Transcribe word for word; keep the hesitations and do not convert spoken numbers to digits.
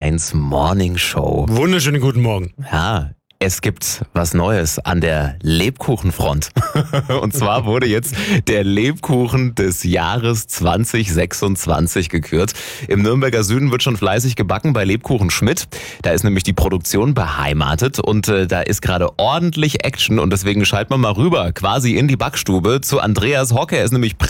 eins Morning Show. Wunderschönen guten Morgen. Ja, es gibt was Neues an der Lebkuchenfront. Und zwar wurde jetzt der Lebkuchen des Jahres zwanzig sechsundzwanzig gekürt. Im Nürnberger Süden wird schon fleißig gebacken bei Lebkuchen Schmidt. Da ist nämlich die Produktion beheimatet und äh, da ist gerade ordentlich Action und deswegen schalten wir mal rüber, quasi in die Backstube zu Andreas Hocke. Er ist nämlich